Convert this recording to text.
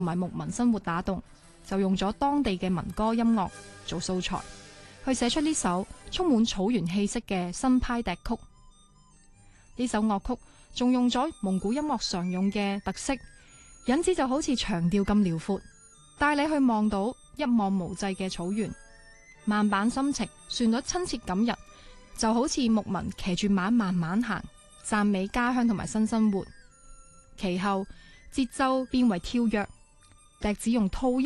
同埋牧民生活打動，就用咗當地嘅民歌音樂做素材，去寫出呢首充滿草原氣息嘅新派笛曲。呢首樂曲仲用咗蒙古音樂常用嘅特色，引子就好似長調咁遼闊，帶你去望到一望無際嘅草原，慢板心情，旋律親切感人，就好似牧民騎住馬慢慢行，讚美家鄉同埋新生活。其後節奏變為跳躍，笛子用噪音